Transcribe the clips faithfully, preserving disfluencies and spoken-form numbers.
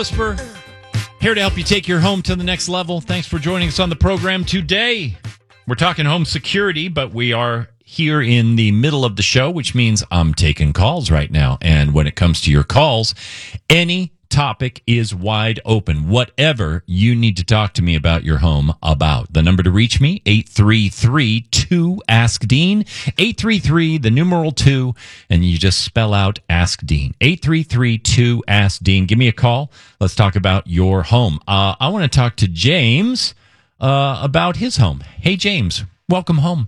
Whisper, here to help you take your home to the next level. Thanks for joining us on the program today. We're talking home security, but we are here in the middle of the show, which means I'm taking calls right now. And when it comes to your calls, any topic is wide open. Whatever you need to talk to me about your home about. The number to reach me, eight three three two ask Dean. eight three three, the numeral two, and you just spell out Ask Dean. eight three three two ask Dean. Give me a call. Let's talk about your home. Uh, I want to talk to James uh, about his home. Hey, James, welcome home.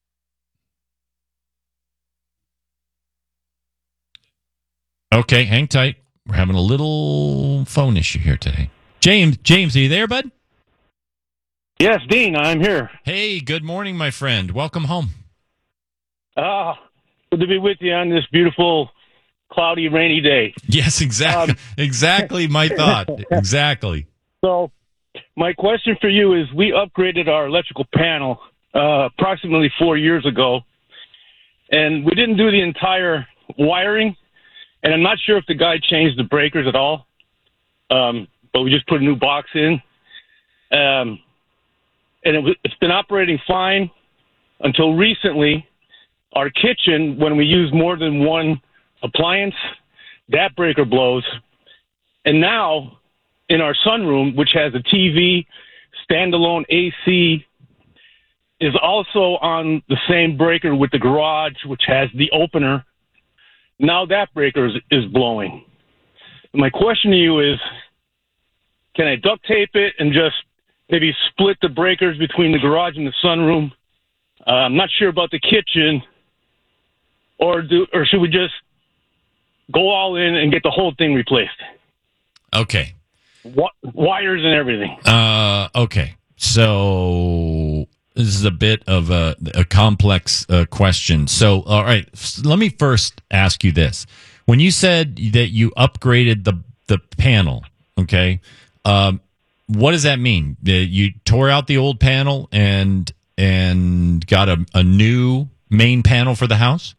Okay, hang tight. We're having a little phone issue here today. James, James, are you there, bud? Yes, Dean, I'm here. Hey, good morning, my friend. Welcome home. Ah, good to be with you on this beautiful, cloudy, rainy day. Yes, exactly. Um, exactly my thought. Exactly. So, my question for you is, we upgraded our electrical panel uh, approximately four years ago, and we didn't do the entire wiring. And I'm not sure if the guy changed the breakers at all, um, but we just put a new box in. Um, and it was, it's been operating fine until recently. Our kitchen, when we use more than one appliance, that breaker blows. And now in our sunroom, which has a T V, standalone A C, is also on the same breaker with the garage, which has the opener. Now that breaker is, is blowing. My question to you is, can I duct tape it and just maybe split the breakers between the garage and the sunroom? Uh, I'm not sure about the kitchen. Or do, or should we just go all in and get the whole thing replaced? Okay. Wa- wires and everything. Uh, okay. So this is a bit of a, a complex uh, question. So, all right, let me first ask you this. When you said that you upgraded the the panel, okay, um, what does that mean? Uh, you tore out the old panel and and got a, a new main panel for the house?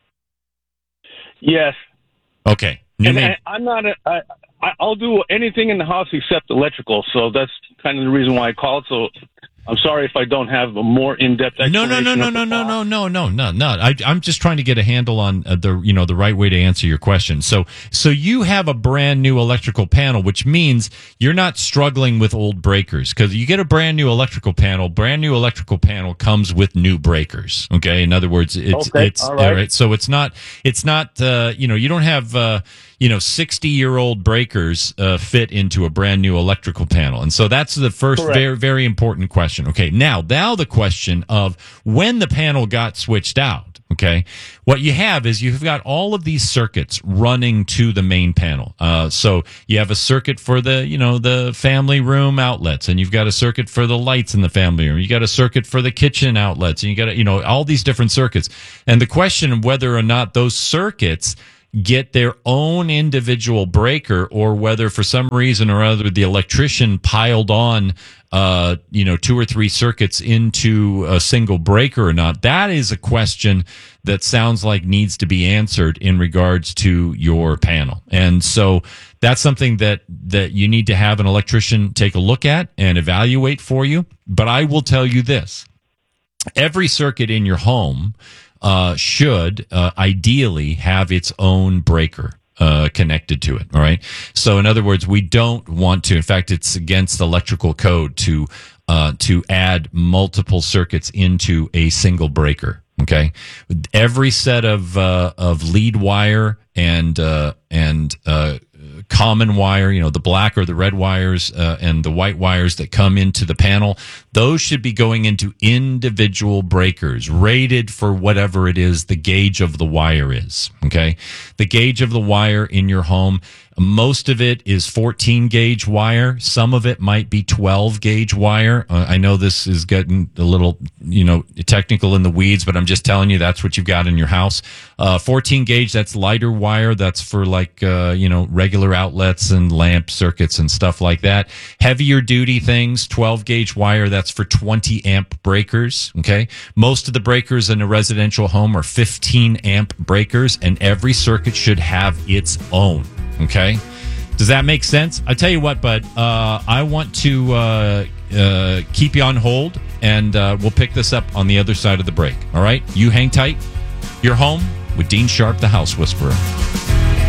Yes. Okay. New and main- I, I'm not a... I, I'll do anything in the house except electrical, so that's kind of the reason why I called. So I'm sorry if I don't have a more in-depth explanation. No, no, no, no, no, no, no, no, no, no, no. I, I'm just trying to get a handle on uh, the, you know, the right way to answer your question. So, so you have a brand new electrical panel, which means you're not struggling with old breakers, because you get a brand new electrical panel. Brand new electrical panel comes with new breakers. Okay, in other words, it's okay. it's all right. all right. So it's not it's not uh, you know, you don't have uh, you know, sixty year old breakers uh, fit into a brand new electrical panel. And so that's the first Correct. very, very important question. Okay. Now, now the question of when the panel got switched out. Okay. What you have is you've got all of these circuits running to the main panel. Uh, so you have a circuit for the, you know, the family room outlets, and you've got a circuit for the lights in the family room. You got a circuit for the kitchen outlets, and you got, you know, all these different circuits. And the question of whether or not those circuits get their own individual breaker, or whether for some reason or other the electrician piled on uh you know two or three circuits into a single breaker or not, that is a question that sounds like needs to be answered in regards to your panel. And so that's something that that you need to have an electrician take a look at and evaluate for you. But I will tell you this: every circuit in your home Uh, should uh, ideally have its own breaker uh, connected to it. All right. So, in other words, we don't want to. In fact, it's against electrical code to uh, to add multiple circuits into a single breaker. Okay. Every set of uh, of lead wire and uh, and uh, common wire, you know, the black or the red wires uh, and the white wires that come into the panel, those should be going into individual breakers rated for whatever it is the gauge of the wire is. Okay. The gauge of the wire in your home, most of it is fourteen gauge wire. Some of it might be twelve gauge wire. Uh, I know this is getting a little, you know, technical in the weeds, but I'm just telling you that's what you've got in your house. Uh, fourteen gauge, that's lighter wire. That's for like, uh, you know, regular outlets and lamp circuits and stuff like that. Heavier duty things, twelve gauge wire, that's for twenty amp breakers. Okay. Most of the breakers in a residential home are fifteen amp breakers, and every circuit should have its own. Okay. Does that make sense? I tell you what, bud. Uh, I want to uh, uh, keep you on hold, and uh, we'll pick this up on the other side of the break. All right? You hang tight. You're home with Dean Sharp, the House Whisperer.